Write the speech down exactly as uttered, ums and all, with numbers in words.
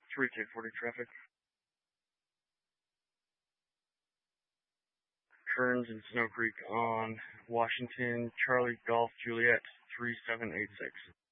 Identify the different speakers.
Speaker 1: three K forty traffic. Kearns and Snow Creek on Washington, Charlie Golf Juliet three seven eight six.